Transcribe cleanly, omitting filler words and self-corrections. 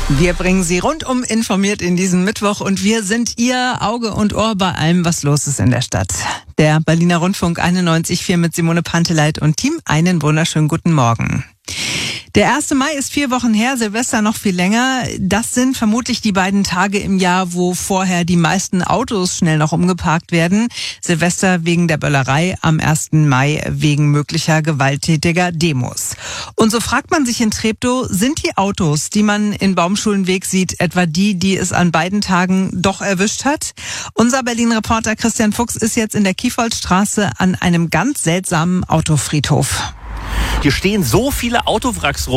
Wir bringen Sie rundum informiert in diesen Mittwoch und wir sind Ihr Auge und Ohr bei allem, was los ist in der Stadt. Der Berliner Rundfunk 91,4 mit Simone Panteleit und Team. Einen wunderschönen guten Morgen. Der 1. Mai ist 4 Wochen her, Silvester noch viel länger. Das sind vermutlich die beiden Tage im Jahr, wo vorher die meisten Autos schnell noch umgeparkt werden. Silvester wegen der Böllerei, am 1. Mai wegen möglicher gewalttätiger Demos. Und so fragt man sich in Treptow, sind die Autos, die man in Baumschulenweg sieht, etwa die es an beiden Tagen doch erwischt hat? Unser Berlin-Reporter Christian Fuchs ist jetzt in der Kiefoldstraße an einem ganz seltsamen Autofriedhof. Hier stehen so viele Autowracks rum.